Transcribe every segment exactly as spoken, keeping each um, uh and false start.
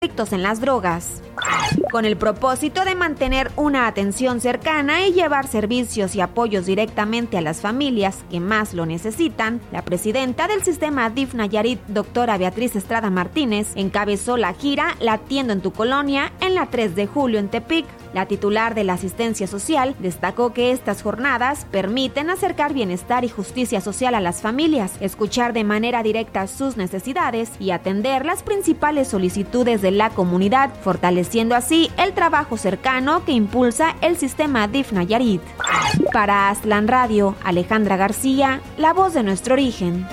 adictos en las drogas. Con el propósito de mantener una atención cercana y llevar servicios y apoyos directamente a las familias que más lo necesitan, la presidenta del sistema D I F Nayarit, doctora Beatriz Estrada Martínez, encabezó la gira La Atiendo en tu Colonia en la tres de julio en Tepic. La titular de la asistencia social destacó que estas jornadas permiten acercar bienestar y justicia social a las familias, escuchar de manera directa sus necesidades y atender las principales solicitudes de la comunidad, fortaleciendo así el trabajo cercano que impulsa el sistema D I F Nayarit. Para Aztlán Radio, Alejandra García, la voz de nuestro origen.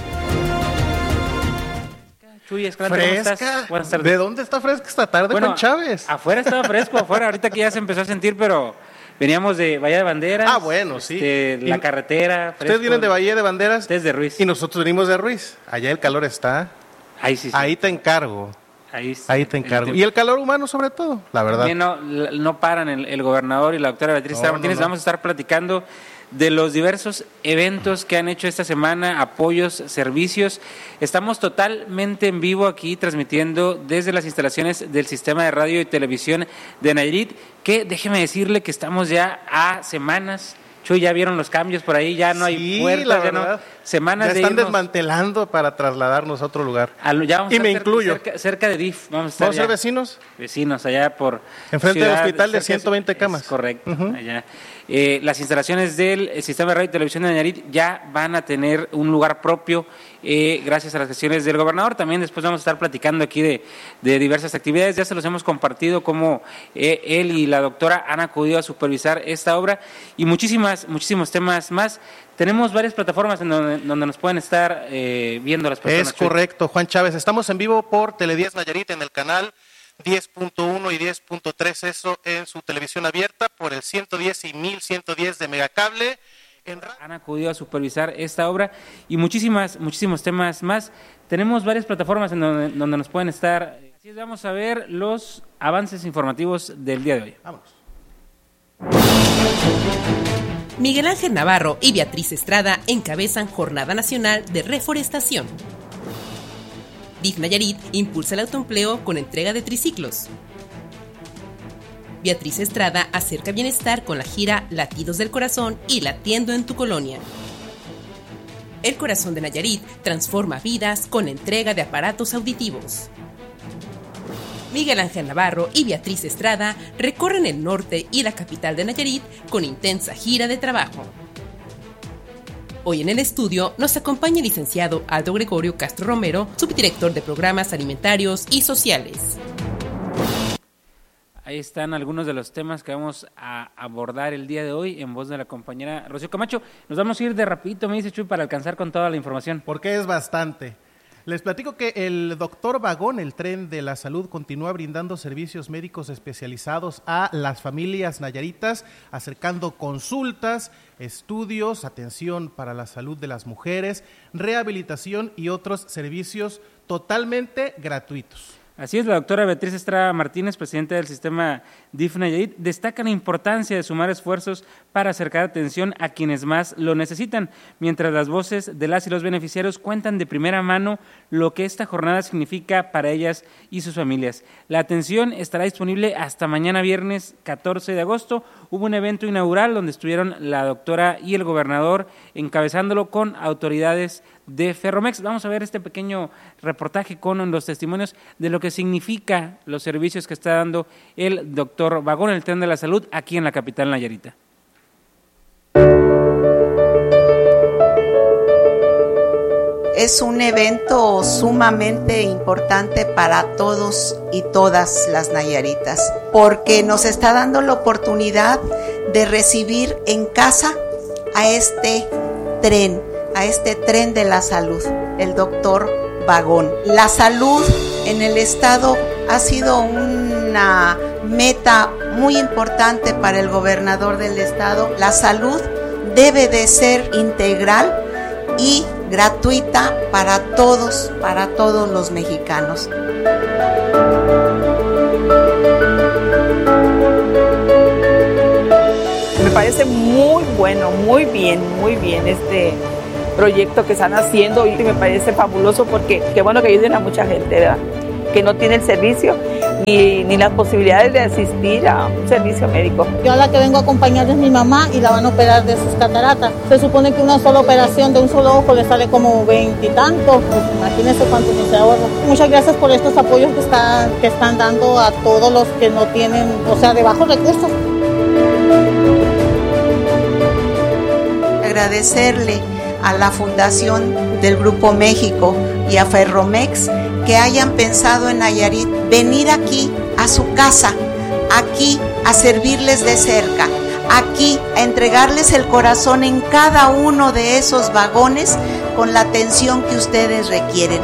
Chuy Escalante, ¿cómo estás? Buenas tardes. ¿De dónde está fresca esta tarde, bueno, Juan Chávez? Afuera estaba fresco, afuera, ahorita que ya se empezó a sentir, pero veníamos de Bahía de Banderas. Ah, bueno, sí. De la carretera. Fresco. Ustedes vienen de Bahía de Banderas. Ustedes de Ruiz. Y nosotros venimos de Ruiz. Allá el calor está. Ahí sí, sí. Ahí te encargo. Ahí, sí. Ahí te encargo. Y el calor humano sobre todo, la verdad. También no, no paran el, el gobernador y la doctora Beatriz Estrada no, Martínez. No, no. Vamos a estar platicando de los diversos eventos que han hecho esta semana, apoyos, servicios. Estamos totalmente en vivo aquí transmitiendo desde las instalaciones del Sistema de Radio y Televisión de Nayarit, que déjeme decirle que estamos ya a semanas. Chuy, ya vieron los cambios por ahí, ya no sí, hay puertas, ya no, semanas ya de están irnos desmantelando para trasladarnos a otro lugar. Al, ya vamos y a me cerca, incluyo. Cerca, cerca de D I F. Vamos a, estar ¿Vamos a ser vecinos? Vecinos, allá por... Enfrente ciudad, del hospital de ciento veinte camas. Es correcto, uh-huh. allá. Eh, las instalaciones del Sistema de Radio y Televisión de Nayarit ya van a tener un lugar propio eh, gracias a las gestiones del gobernador. También después vamos a estar platicando aquí de, de diversas actividades. Ya se los hemos compartido cómo eh, él y la doctora han acudido a supervisar esta obra y muchísimas, muchísimos temas más. Tenemos varias plataformas en donde, donde nos pueden estar eh, viendo las personas. Es correcto, Juan Chávez. Estamos en vivo por Tele diez Nayarit en el canal diez punto uno y diez punto tres, eso en su televisión abierta, por el ciento diez y mil ciento diez de Megacable. En... Han acudido a supervisar esta obra y muchísimas, muchísimos temas más. Tenemos varias plataformas en donde, donde nos pueden estar. Así es, vamos a ver los avances informativos del día de hoy. Vamos. Miguel Ángel Navarro y Beatriz Estrada encabezan Jornada Nacional de Reforestación. D I F Nayarit impulsa el autoempleo con entrega de triciclos. Beatriz Estrada acerca bienestar con la gira Latidos del Corazón y La Atiendo en tu Colonia. El Corazón de Nayarit transforma vidas con entrega de aparatos auditivos. Miguel Ángel Navarro y Beatriz Estrada recorren el norte y la capital de Nayarit con intensa gira de trabajo. Hoy en el estudio nos acompaña el licenciado Aldo Gregorio Castro Romero, subdirector de Programas Alimentarios y Sociales. Ahí están algunos de los temas que vamos a abordar el día de hoy en voz de la compañera Rocío Camacho. Nos vamos a ir de rapidito, me dice Chuy, para alcanzar con toda la información. Porque es bastante. Les platico que el doctor Vagón, el tren de la salud, continúa brindando servicios médicos especializados a las familias nayaritas, acercando consultas, estudios, atención para la salud de las mujeres, rehabilitación y otros servicios totalmente gratuitos. Así es, la doctora Beatriz Estrada Martínez, presidenta del sistema D I F Nayarit, destaca la importancia de sumar esfuerzos para acercar atención a quienes más lo necesitan, mientras las voces de las y los beneficiarios cuentan de primera mano lo que esta jornada significa para ellas y sus familias. La atención estará disponible hasta mañana viernes catorce de agosto. Hubo un evento inaugural donde estuvieron la doctora y el gobernador encabezándolo con autoridades de Ferromex. Vamos a ver este pequeño reportaje con los testimonios de lo que significa los servicios que está dando el doctor Vagón, el tren de la salud, aquí en la capital nayarita. Es un evento sumamente importante para todos y todas las nayaritas, porque nos está dando la oportunidad de recibir en casa a este tren, a este tren de la salud, el doctor Vagón. La salud en el estado ha sido una meta muy importante para el gobernador del estado. La salud debe de ser integral y gratuita para todos, para todos los mexicanos. Me parece muy bueno, muy bien, muy bien este proyecto que están haciendo y me parece fabuloso porque qué bueno que ayuden a mucha gente, ¿verdad? Que no tiene el servicio ni, ni las posibilidades de asistir a un servicio médico. Yo a la que vengo a acompañar es mi mamá y la van a operar de sus cataratas. Se supone que una sola operación de un solo ojo le sale como veintitantos, pues imagínense cuánto no se ahorra. Muchas gracias por estos apoyos que, está, que están dando a todos los que no tienen, o sea, de bajos recursos. Agradecerle a la Fundación del Grupo México y a Ferromex que hayan pensado en Nayarit venir aquí a su casa, aquí a servirles de cerca, aquí a entregarles el corazón en cada uno de esos vagones con la atención que ustedes requieren.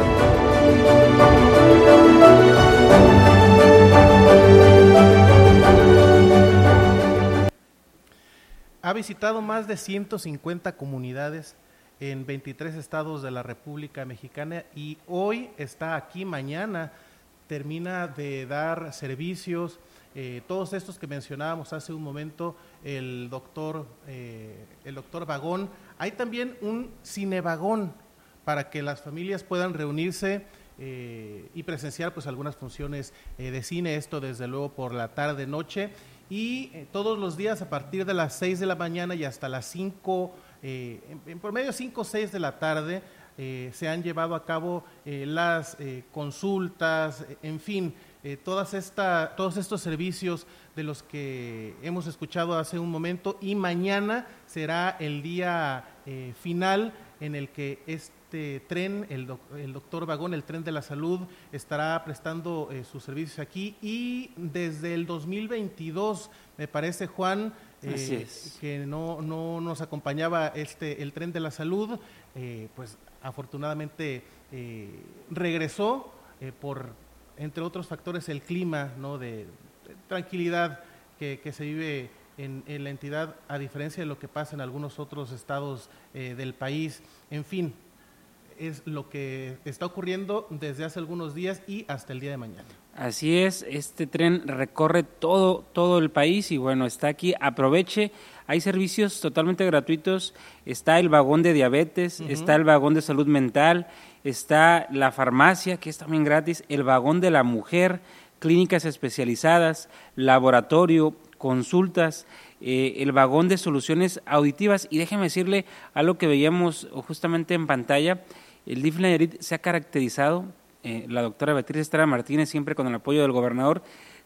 Ha visitado más de ciento cincuenta comunidades en veintitrés estados de la República Mexicana y hoy está aquí, mañana termina de dar servicios, eh, todos estos que mencionábamos hace un momento, el doctor, eh, el doctor Vagón. Hay también un cinevagón para que las familias puedan reunirse eh, y presenciar pues algunas funciones eh, de cine, esto desde luego por la tarde-noche. Y eh, todos los días a partir de las seis de la mañana y hasta las cinco, eh, en, en promedio cinco o seis de la tarde, eh, se han llevado a cabo eh, las eh, consultas, en fin, eh, todas esta, todos estos servicios de los que hemos escuchado hace un momento, y mañana será el día eh, final en el que este tren, el, doc, el doctor Vagón, el tren de la salud, estará prestando eh, sus servicios aquí, y desde el dos mil veintidós, me parece, Juan, eh, que no, no nos acompañaba este el tren de la salud, eh, pues afortunadamente eh, regresó eh, por, entre otros factores, el clima, ¿no?, de, de tranquilidad que, que se vive en, en la entidad, a diferencia de lo que pasa en algunos otros estados eh, del país. En fin, es lo que está ocurriendo desde hace algunos días y hasta el día de mañana. Así es, este tren recorre todo, todo el país y bueno, está aquí, aproveche, hay servicios totalmente gratuitos, está el vagón de diabetes, uh-huh. está el vagón de salud mental, está la farmacia, que es también gratis, el vagón de la mujer, clínicas especializadas, laboratorio, consultas, eh, el vagón de soluciones auditivas. Y déjeme decirle algo que veíamos justamente en pantalla, el D I F Nayarit se ha caracterizado, eh, la doctora Beatriz Estrada Martínez, siempre con el apoyo del gobernador,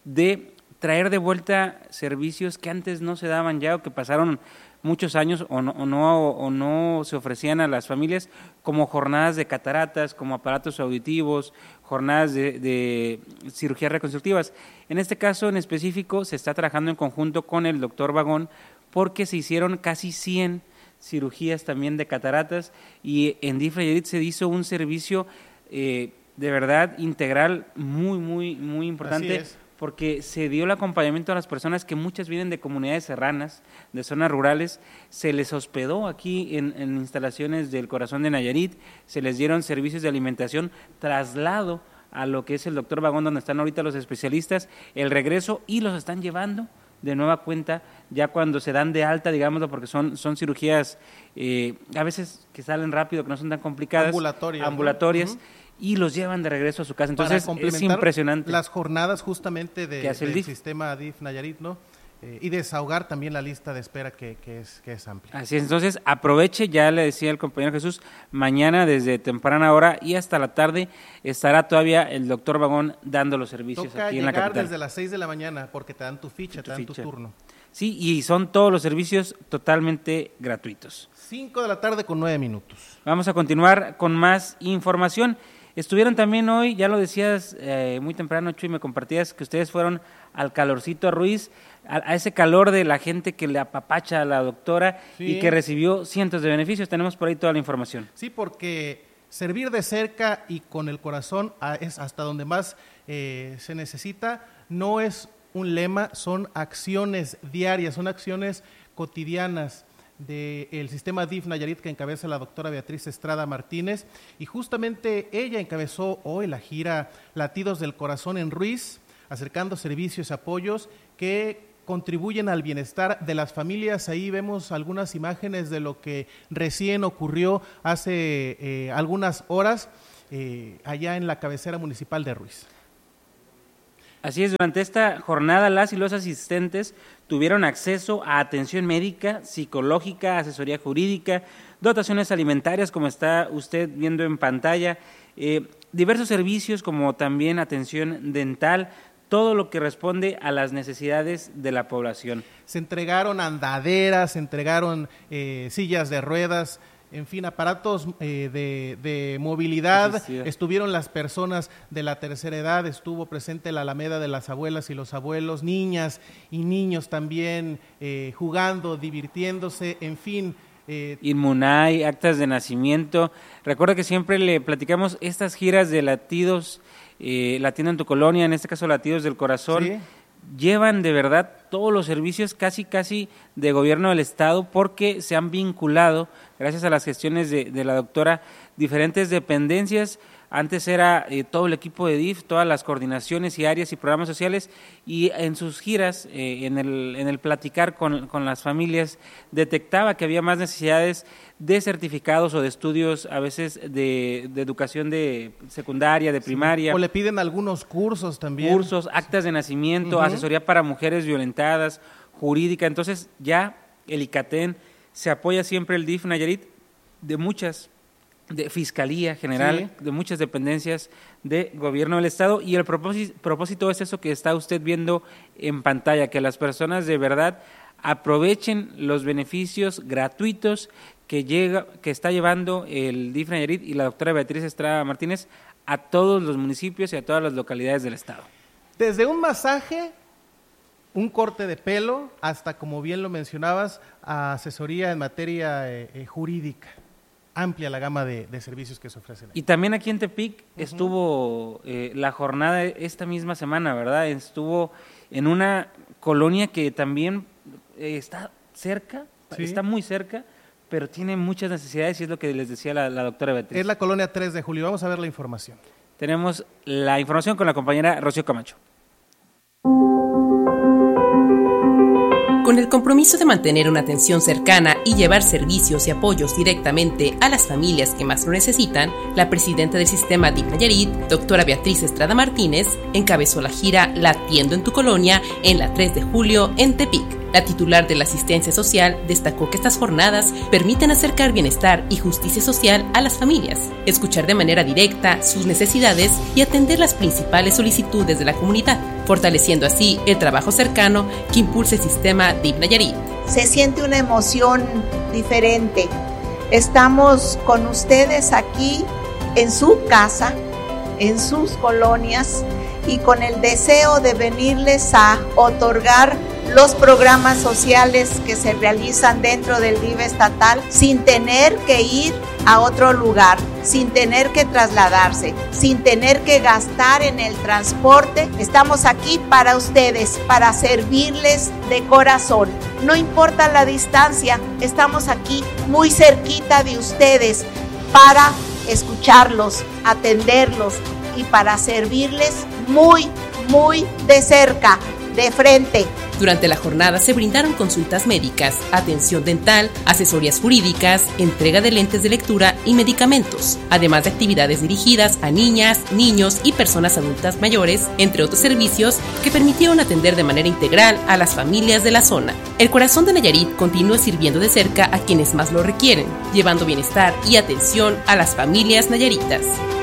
de traer de vuelta servicios que antes no se daban ya o que pasaron muchos años o no, o no, o no se ofrecían a las familias, como jornadas de cataratas, como aparatos auditivos, jornadas de, de cirugías reconstructivas. En este caso en específico se está trabajando en conjunto con el doctor Vagón porque se hicieron casi cien cirugías también de cataratas y en D I F Nayarit se hizo un servicio eh, de verdad integral muy, muy, muy importante. Porque se dio el acompañamiento a las personas que muchas vienen de comunidades serranas, de zonas rurales, se les hospedó aquí en, en instalaciones del Corazón de Nayarit, se les dieron servicios de alimentación, traslado a lo que es el doctor Vagón, donde están ahorita los especialistas, el regreso, y los están llevando de nueva cuenta ya cuando se dan de alta, digámoslo, porque son, son cirugías eh, a veces que salen rápido, que no son tan complicadas, ambulatorias, ambulatorias, ¿no? Uh-huh. Y los llevan de regreso a su casa. Entonces es impresionante. Las jornadas justamente de, del sistema D I F Nayarit, ¿no? Eh, y desahogar también la lista de espera que, que, es, que es amplia. Así es, entonces aproveche, ya le decía el compañero Jesús, mañana desde temprana hora y hasta la tarde estará todavía el doctor Vagón dando los servicios. Toca aquí en la capital. Llegar desde las seis de la mañana porque te dan tu ficha, tu te dan ficha. tu turno. Sí, y son todos los servicios totalmente gratuitos. Cinco de la tarde con nueve minutos. Vamos a continuar con más información. Estuvieron también hoy, ya lo decías eh, muy temprano, Chuy, me compartías que ustedes fueron al calorcito Ruiz, a, a ese calor de la gente que le apapacha a la doctora, sí, y que recibió cientos de beneficios. Tenemos por ahí toda la información. Sí, porque servir de cerca y con el corazón a, es hasta donde más eh, se necesita, no es un lema, son acciones diarias, son acciones cotidianas del sistema D I F Nayarit que encabeza la doctora Beatriz Estrada Martínez, y justamente ella encabezó hoy la gira Latidos del Corazón en Ruiz, acercando servicios y apoyos que contribuyen al bienestar de las familias. Ahí vemos algunas imágenes de lo que recién ocurrió hace eh, algunas horas eh, allá en la cabecera municipal de Ruiz. Así es, durante esta jornada las y los asistentes tuvieron acceso a atención médica, psicológica, asesoría jurídica, dotaciones alimentarias, como está usted viendo en pantalla, eh, diversos servicios como también atención dental, todo lo que responde a las necesidades de la población. Se entregaron andaderas, se entregaron eh, sillas de ruedas, en fin, aparatos eh, de, de movilidad. Sí, sí. Estuvieron las personas de la tercera edad, estuvo presente la Alameda de las abuelas y los abuelos, niñas y niños también eh, jugando, divirtiéndose, en fin. Eh, Inmunay, actas de nacimiento. Recuerda que siempre le platicamos estas giras de latidos, eh, latiendo en tu colonia, en este caso latidos del corazón. ¿Sí? Llevan de verdad todos los servicios casi casi de gobierno del estado, porque se han vinculado, gracias a las gestiones de, de la doctora, diferentes dependencias. Antes era eh, todo el equipo de D I F, todas las coordinaciones y áreas y programas sociales, y en sus giras, eh, en el en el platicar con, con las familias, detectaba que había más necesidades de certificados o de estudios, a veces de, de educación de secundaria, de primaria. Sí, o le piden algunos cursos también. Cursos, actas de nacimiento, uh-huh. asesoría para mujeres violentadas, jurídica. Entonces ya el ICATEN se apoya siempre, el D I F Nayarit, de muchas de Fiscalía General, sí. de muchas dependencias de Gobierno del Estado, y el propósito, propósito es eso que está usted viendo en pantalla, que las personas de verdad aprovechen los beneficios gratuitos que llega, que está llevando el D I F Nayarit y la doctora Beatriz Estrada Martínez a todos los municipios y a todas las localidades del Estado. Desde un masaje, un corte de pelo, hasta, como bien lo mencionabas, a asesoría en materia eh, eh, jurídica. Amplia la gama de, de servicios que se ofrecen. Y también aquí en Tepic uh-huh. estuvo eh, la jornada esta misma semana, ¿verdad? Estuvo en una colonia que también eh, está cerca, sí. está muy cerca, pero tiene muchas necesidades, y es lo que les decía la, la doctora Beatriz. Es la colonia tres de julio. Vamos a ver la información. Tenemos la información con la compañera Rocío Camacho. Con el compromiso de mantener una atención cercana y llevar servicios y apoyos directamente a las familias que más lo necesitan, la presidenta del sistema D I F Nayarit, doctora Beatriz Estrada Martínez, encabezó la gira Latiendo en tu colonia en la tres de julio en Tepic. La titular de la asistencia social destacó que estas jornadas permiten acercar bienestar y justicia social a las familias, escuchar de manera directa sus necesidades y atender las principales solicitudes de la comunidad, fortaleciendo así el trabajo cercano que impulsa el sistema D I F Nayarit. Se siente una emoción diferente. Estamos con ustedes aquí en su casa, en sus colonias, y con el deseo de venirles a otorgar los programas sociales que se realizan dentro del D I F estatal sin tener que ir a otro lugar, sin tener que trasladarse, sin tener que gastar en el transporte. Estamos aquí para ustedes, para servirles de corazón. No importa la distancia, estamos aquí muy cerquita de ustedes para escucharlos, atenderlos y para servirles muy, muy de cerca, de frente. Durante la jornada se brindaron consultas médicas, atención dental, asesorías jurídicas, entrega de lentes de lectura y medicamentos, además de actividades dirigidas a niñas, niños y personas adultas mayores, entre otros servicios que permitieron atender de manera integral a las familias de la zona. El Corazón de Nayarit continúa sirviendo de cerca a quienes más lo requieren, llevando bienestar y atención a las familias nayaritas.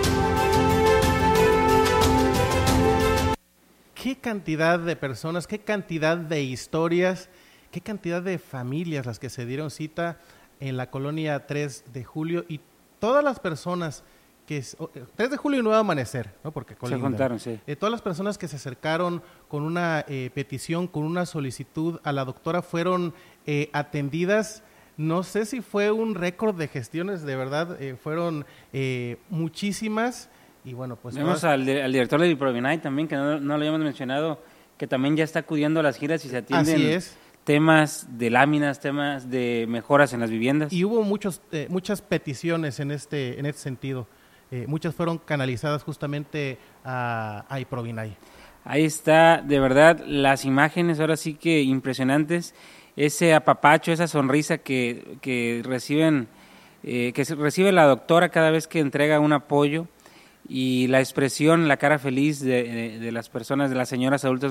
Qué cantidad de personas, qué cantidad de historias, qué cantidad de familias las que se dieron cita en la colonia tres de julio, y todas las personas que... tres de julio y Nuevo Amanecer, ¿no? Porque colindan. Se juntaron, sí. Eh, todas las personas que se acercaron con una eh, petición, con una solicitud a la doctora, fueron eh, atendidas. No sé si fue un récord de gestiones, de verdad, eh, fueron eh, muchísimas. Y bueno, pues vemos todas... al, al director de Provinae también, que no, no lo habíamos mencionado, que también ya está acudiendo a las giras y se atienden Así es. temas de láminas, temas de mejoras en las viviendas. Y hubo muchos, eh, muchas peticiones en este, en este sentido. Eh, muchas fueron canalizadas justamente a, a Provinae. Ahí está, de verdad, las imágenes ahora sí que impresionantes, ese apapacho, esa sonrisa que, que reciben, eh, que recibe la doctora cada vez que entrega un apoyo. y la expresión, la cara feliz de, de, de las personas, de las señoras adultas